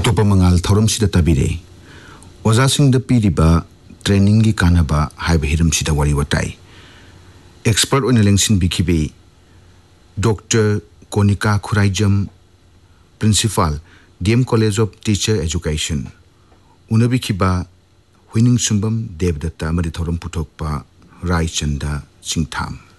अतोप मंगाल थौरम सिदा तबिरे ओजा सिंह पीरिबा ट्रेनिंग की कानबा हाइब हिरम सिदा वरी वटाई एक्सपर्ट ओइन लेंसिन बिखिबे doctor Konika खुराइजम principal DM college of teacher education उनबिखिबा हुइनिंग सुंबम Devdatta मरि थौरम पुथोकपा रायचंदा सिंथाम